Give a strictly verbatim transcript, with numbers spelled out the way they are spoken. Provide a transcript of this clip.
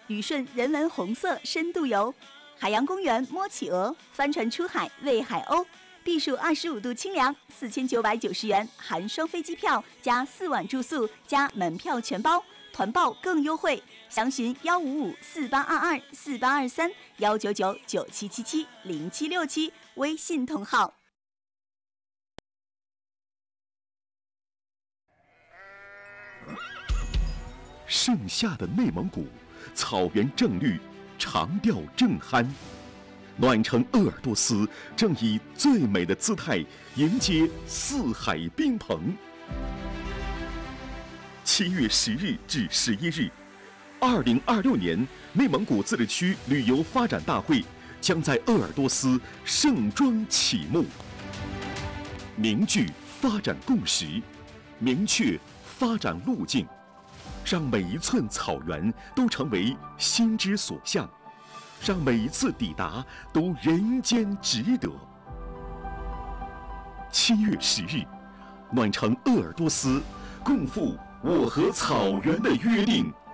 旅顺人文红色深度游，海洋公园摸企鹅，帆船出海喂海鸥，避暑二十五度清凉，四千九百九十元含双飞机票加四晚住宿加门票全包，团报更优惠，详询幺五五四八二二四八二三幺九九九七七七零七六七微信同号。 盛夏的内蒙古，草原正绿，长调正酣。暖城鄂尔多斯正以最美的姿态迎接四海宾朋。七月十日至十一日，二零二六年内蒙古自治区旅游发展大会将在鄂尔多斯盛装启幕。凝聚发展共识，明确发展路径，让每一寸草原都成为心之所向，让每一次抵达都人间值得。七月十日，暖城鄂尔多斯，共赴我和草原的约定。